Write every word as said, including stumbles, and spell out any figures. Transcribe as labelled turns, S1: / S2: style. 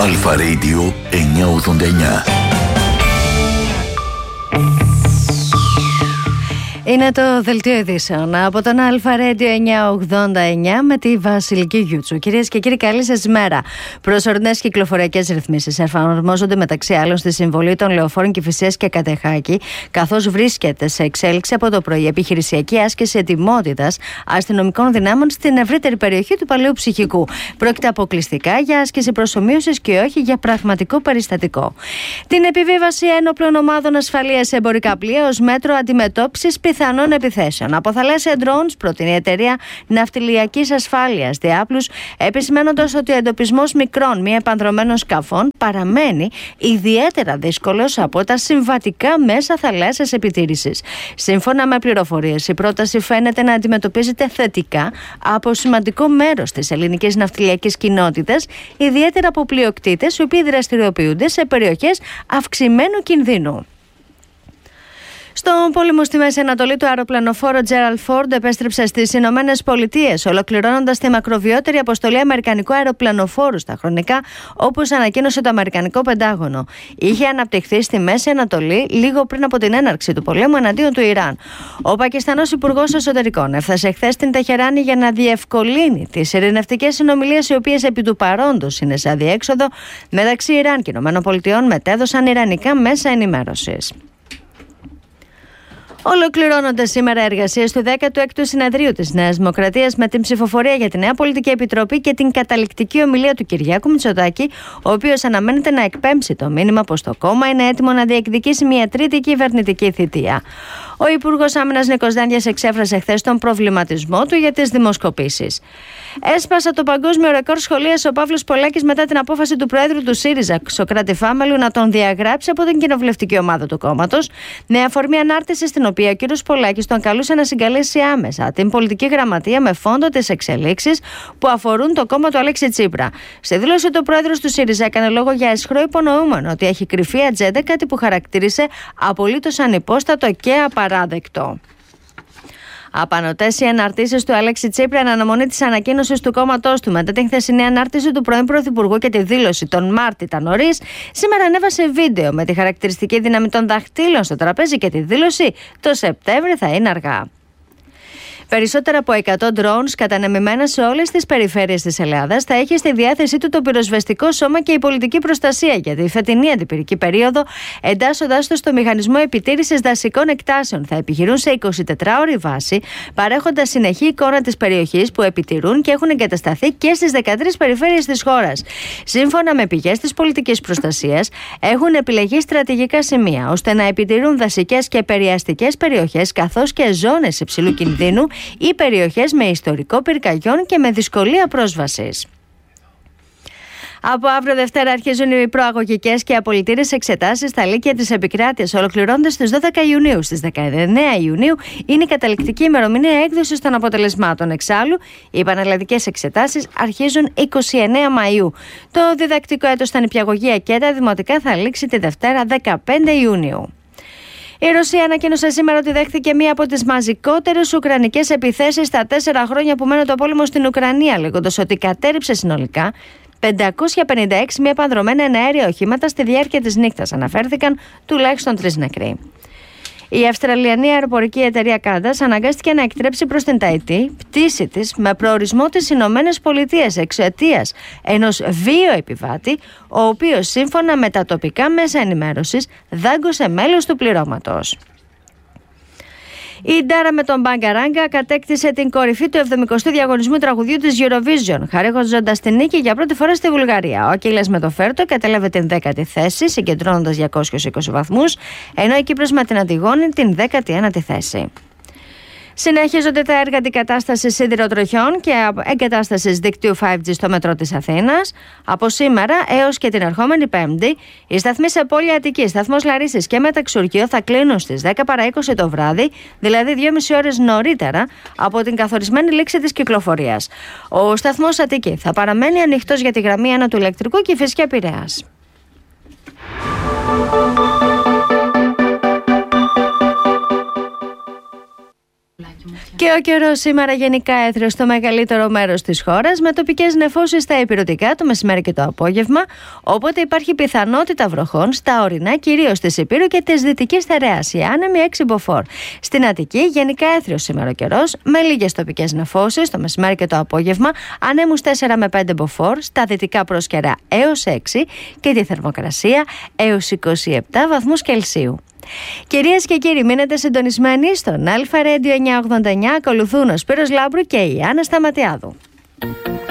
S1: Αλφα Radio εννιακόσια ογδόντα εννιά.
S2: Είναι το δελτίο ειδήσεων από τον Αλφα Radio εννιακόσια ογδόντα εννιά με τη Βασιλική Γιούτσου. Κυρίες και κύριοι, καλή σας μέρα. Προσωρινές κυκλοφοριακές ρυθμίσεις εφαρμόζονται μεταξύ άλλων στη συμβολή των Λεωφόρων Κηφισίας και Κατεχάκη, καθώς βρίσκεται σε εξέλιξη από το πρωί επιχειρησιακή άσκηση ετοιμότητας αστυνομικών δυνάμεων στην ευρύτερη περιοχή του Παλαιού Ψυχικού. Πρόκειται αποκλειστικά για άσκηση προσομοίωσης και όχι για πραγματικό περιστατικό. Την επιβίβαση ένοπλων ομάδων ασφαλείας σε εμπορικά πλοία ως μέτρο αντιμετώπισης πιθανών επιθέσεων από θαλάσσια drones προτείνει η εταιρεία ναυτιλιακής ασφάλειας Διάπλους, επισημένοντας ότι ο εντοπισμός μικρών μη επανδρωμένων σκαφών παραμένει ιδιαίτερα δύσκολος από τα συμβατικά μέσα θαλάσσιας επιτήρησης. Σύμφωνα με πληροφορίες, η πρόταση φαίνεται να αντιμετωπίζεται θετικά από σημαντικό μέρος της ελληνικής ναυτιλιακής κοινότητας, ιδιαίτερα από πλειοκτήτες οι οποίοι δραστηριοποιούνται σε περιοχές αυξημένου κινδύνου. Στον πόλεμο στη Μέση Ανατολή, το αεροπλανοφόρο Gerald Ford επέστρεψε στις Ηνωμένες Πολιτείες, ολοκληρώνοντας τη μακροβιότερη αποστολή αμερικανικού αεροπλανοφόρου στα χρονικά, όπως ανακοίνωσε το Αμερικανικό Πεντάγωνο. Είχε αναπτυχθεί στη Μέση Ανατολή λίγο πριν από την έναρξη του πολέμου εναντίον του Ιράν. Ο Πακιστανός Υπουργός Εσωτερικών έφτασε χθες στην Τεχεράνη για να διευκολύνει τις ειρηνευτικές συνομιλίες, οι οποίες επί του παρόντος είναι σε αδιέξοδο μεταξύ Ιράν και ΗΠΑ, μετέδωσαν ιρανικά μέσα ενημέρωσης. Ολοκληρώνονται σήμερα εργασίες του δέκατου έκτου Συνεδρίου της Νέας Δημοκρατίας με την ψηφοφορία για τη Νέα Πολιτική Επιτροπή και την καταληκτική ομιλία του Κυριάκου Μητσοτάκη, ο οποίος αναμένεται να εκπέμψει το μήνυμα πως το κόμμα είναι έτοιμο να διεκδικήσει μια τρίτη κυβερνητική θητεία. Ο Υπουργός Άμυνας Νίκος Δένδιας εξέφρασε χθες τον προβληματισμό του για τις δημοσκοπήσεις. Έσπασε το παγκόσμιο ρεκόρ σχολείας ο Παύλος Πολάκης μετά την απόφαση του Προέδρου του ΣΥΡΙΖΑ, Σωκράτη Φάμελου, να τον διαγράψει από την κοινοβουλευτική ομάδα του κόμματος, με αφορμή ανάρτηση στην οποία ο κ. Πολάκης τον καλούσε να συγκαλέσει άμεσα την πολιτική γραμματεία με φόντο τις εξελίξεις που αφορούν το κόμμα του Αλέξη Τσίπρα. Στη δήλωση, το Πρόεδρος του ΣΥΡΙΖΑ έκανε λόγο για αισχρό υπονοούμενο ότι έχει κρυφή ατζέντα, κάτι που χαρακτήρισε απολύτως ανυπόστατο και απαράδεκτο. Απανωτές οι αναρτήσεις του Αλέξη Τσίπρα εν αναμονή της ανακοίνωσης του κόμματός του μετά την χθεσινή ανάρτηση του πρώην Πρωθυπουργού και τη δήλωση τον Μάρτιτα νωρίς. Σήμερα ανέβασε βίντεο με τη χαρακτηριστική δύναμη των δαχτύλων στο τραπέζι και τη δήλωση το Σεπτέμβρη θα είναι αργά. Περισσότερα από εκατό drones κατανεμημένα σε όλες τις περιφέρειες της Ελλάδας θα έχει στη διάθεσή του το πυροσβεστικό σώμα και η πολιτική προστασία για τη φετινή αντιπυρική περίοδο, εντάσσοντάς το στο μηχανισμό επιτήρησης δασικών εκτάσεων. Θα επιχειρούν σε εικοσιτετράωρη βάση, παρέχοντας συνεχή εικόνα της περιοχής που επιτηρούν και έχουν εγκατασταθεί και στις δεκατρείς περιφέρειες της χώρας. Σύμφωνα με πηγές της πολιτικής προστασίας, έχουν επιλεγεί στρατηγικά σημεία ώστε να επιτηρούν δασικές και περιαστικές περιοχές καθώς και ζώνες υψηλού κινδύνου ή περιοχές με ιστορικό πυρκαγιών και με δυσκολία πρόσβασης. Από αύριο Δευτέρα αρχίζουν οι προαγωγικές και απολυτήρες εξετάσεις στα λύκεια της επικράτειας, ολοκληρώνοντας στις δώδεκα Ιουνίου. Στις δεκαεννέα Ιουνίου είναι η καταληκτική ημερομηνία έκδοσης των αποτελεσμάτων. Εξάλλου, οι πανελλαδικές εξετάσεις αρχίζουν είκοσι εννέα Μαΐου. Το διδακτικό έτος στα νηπιαγωγεία και τα δημοτικά θα λήξει τη Δευτέρα δεκαπέντε Ιουνίου. Η Ρωσία ανακοίνωσε σήμερα ότι δέχθηκε μία από τις μαζικότερες ουκρανικές επιθέσεις στα τέσσερα χρόνια που μένει το πόλεμο στην Ουκρανία, λέγοντας ότι κατέρριψε συνολικά πεντακόσια πενήντα έξι μη επανδρωμένα εναέρια οχήματα στη διάρκεια της νύχτας. Αναφέρθηκαν τουλάχιστον τρεις νεκροί. Η Αυστραλιανή αεροπορική εταιρεία Qantas αναγκάστηκε να εκτρέψει προς την Ταϊτή πτήση της με προορισμό τις Ηνωμένες Πολιτείες εξαιτίας ενός βίαιο επιβάτη, ο οποίος σύμφωνα με τα τοπικά μέσα ενημέρωσης δάγκωσε μέλος του πληρώματος. Η Ντάρα με τον Μπαγκαράγκα κατέκτησε την κορυφή του εβδομηκοστού διαγωνισμού τραγουδιού της Eurovision, χαρίζοντας την νίκη για πρώτη φορά στη Βουλγαρία. Ο Ακύλας με το Φέρτο κατέλαβε την δέκατη θέση, συγκεντρώνοντας διακόσιους είκοσι βαθμούς, ενώ η Κύπρος με την Αντιγόνη την δέκατη ένατη θέση. Συνεχίζονται τα έργα αντικατάστασης σιδηροτροχιών και εγκατάστασης δικτύου φάιβ τζι στο μετρό της Αθήνας. Από σήμερα έως και την ερχόμενη Πέμπτη, οι σταθμοί σε Πόλη Αττικής, σταθμός Λαρίσσης και Μεταξουργείο θα κλείνουν στις δέκα παρά είκοσι το βράδυ, δηλαδή δυόμιση ώρες νωρίτερα από την καθορισμένη λήξη της κυκλοφορίας. Ο σταθμός Αττική θα παραμένει ανοιχτός για τη γραμμή ένα του ηλεκτρικού Κηφισιά Πειραιάς. Και ο καιρός σήμερα γενικά έθριο στο μεγαλύτερο μέρος της χώρας, με τοπικές νεφώσεις στα ηπειρωτικά το μεσημέρι και το απόγευμα, οπότε υπάρχει πιθανότητα βροχών στα ορεινά, κυρίως της Ηπείρου και της Δυτικής Θεραίας. Η άνεμη έξι μποφόρ. Στην Αττική γενικά έθριο σήμερα ο καιρός, με λίγες τοπικές νεφώσεις το μεσημέρι και το απόγευμα, ανέμους τέσσερα με πέντε μποφόρ, στα δυτικά πρόσκαιρα έως έξι και τη θερμοκρασία έως είκοσι επτά βαθμούς Κελσίου. Κυρίες και κύριοι, μείνετε συντονισμένοι στον Αλφα Radio εννιακόσια ογδόντα εννιά. Ακολουθούν ο Σπύρος Λάμπρου και η Άννα Σταματιάδου.